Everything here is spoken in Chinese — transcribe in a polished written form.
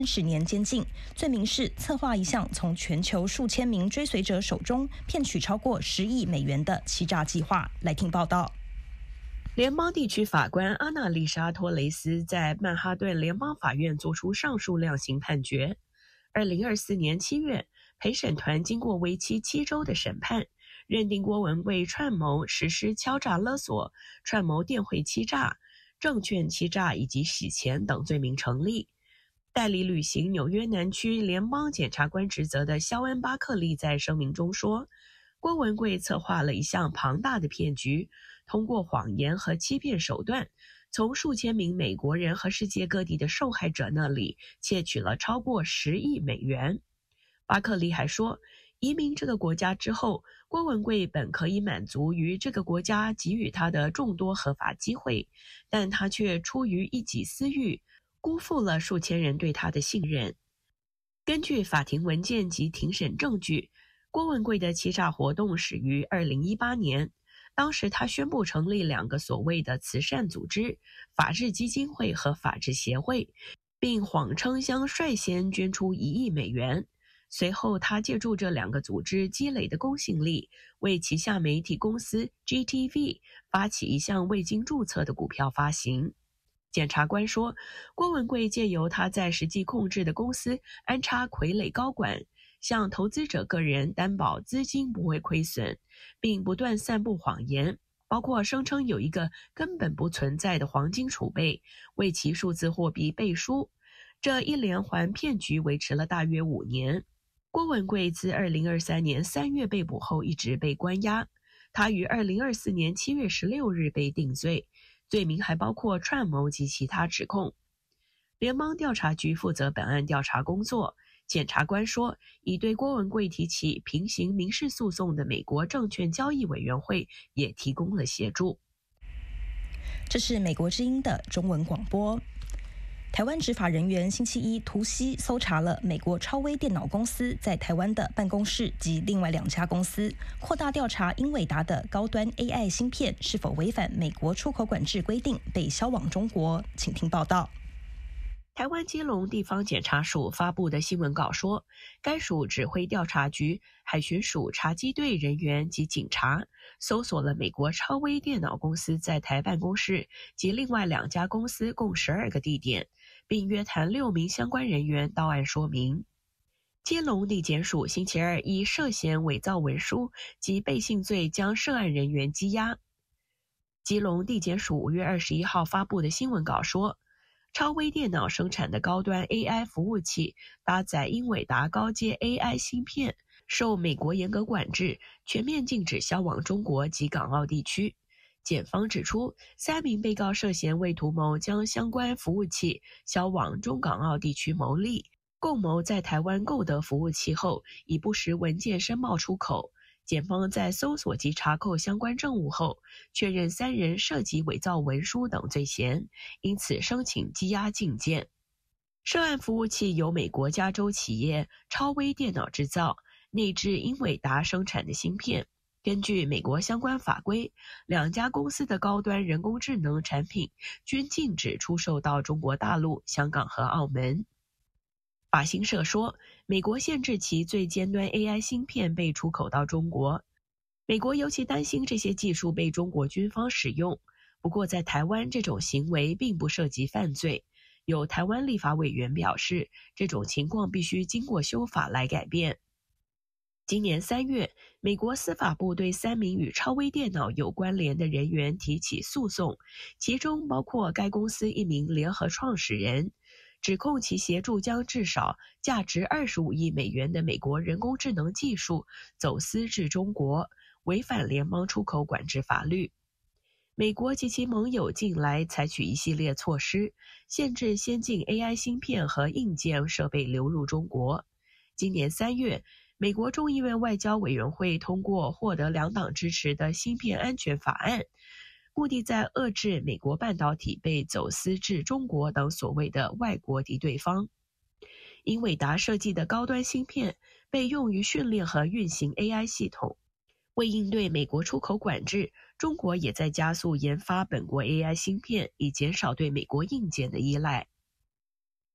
10年监禁，罪名是策划一项从全球数千名追随者手中骗取超过10亿美元的欺诈计划。来听报道。 联邦地区法官阿娜丽莎·托雷斯在曼哈顿联邦法院作出上述量刑判决。2024年7月，陪审团经过为期7周的审判，认定郭文贵串谋实施敲诈勒索、串谋电汇欺诈、证券欺诈以及洗钱等罪名成立。代理履行纽约南区联邦检察官职责的肖恩·巴克利在声明中说，郭文贵策划了一项庞大的骗局，通过谎言和欺骗手段，从数千名美国人和世界各地的受害者那里窃取了超过10亿美元。巴克利还说，移民这个国家之后，郭文贵本可以满足于这个国家给予他的众多合法机会，但他却出于一己私欲，辜负了数千人对他的信任。根据法庭文件及庭审证据，郭文贵的欺诈活动始于2018年，当时他宣布成立2个所谓的慈善组织——法治基金会和法治协会，并谎称将率先捐出1亿美元。随后他借助这2个组织积累的公信力，为旗下媒体公司 GTV 发起一项未经注册的股票发行。检察官说，郭文贵借由他在实际控制的公司安插傀儡高管，向投资者个人担保资金不会亏损，并不断散布谎言，包括声称有一个根本不存在的黄金储备，为其数字货币背书。这一连环骗局维持了大约5年。郭文贵自2023年3月被捕后一直被关押，他于2024年7月16日被定罪，罪名还包括串谋及其他指控。联邦调查局负责本案调查工作。检察官说，已对郭文贵提起平行民事诉讼的美国证券交易委员会也提供了协助。 这是美国之音的中文广播。台湾执法人员星期一突袭搜查了美国超威电脑公司在台湾的办公室及另外2家公司，扩大调查英伟达的高端 AI 芯片是否违反美国出口管制规定被销往中国。请听报道。 台湾基隆地方检察署发布的新闻稿说，该署指挥调查局、海巡署查缉队人员及警察搜索了美国超威电脑公司在台办公室及另外2家公司共12个地点，并约谈6名相关人员到案说明。基隆地检署星期二以涉嫌伪造文书及背信罪将涉案人员羁押。基隆地检署5月21号发布的新闻稿说，超威电脑生产的高端 AI 服务器搭载英伟达高阶 AI 芯片，受美国严格管制，全面禁止销往中国及港澳地区。检方指出，3名被告涉嫌为图谋将相关服务器销往中港澳地区牟利，共谋在台湾购得服务器后，以不实文件申报出口。检方在搜索及查扣相关证物后，确认3人涉及伪造文书等罪嫌，因此申请羁押禁见。涉案服务器由美国加州企业超威电脑制造，内置英伟达生产的芯片。根据美国相关法规，2家公司的高端人工智能产品均禁止出售到中国大陆、香港和澳门。法新社说，美国限制其最尖端 AI 芯片被出口到中国。美国尤其担心这些技术被中国军方使用。不过在台湾，这种行为并不涉及犯罪。有台湾立法委员表示，这种情况必须经过修法来改变。今年3月，美国司法部对3名与超威电脑有关联的人员提起诉讼，其中包括该公司1名联合创始人，指控其协助将至少价值25亿美元的美国人工智能技术走私至中国，违反联邦出口管制法律。美国及其盟友近来采取一系列措施，限制先进 AI 芯片和硬件设备流入中国。今年3月，美国众议院外交委员会通过获得2党支持的芯片安全法案，目的在遏制美国半导体被走私至中国等所谓的外国敌对方。英伟达设计的高端芯片被用于训练和运行 AI 系统。为应对美国出口管制，中国也在加速研发本国 AI 芯片，以减少对美国硬件的依赖。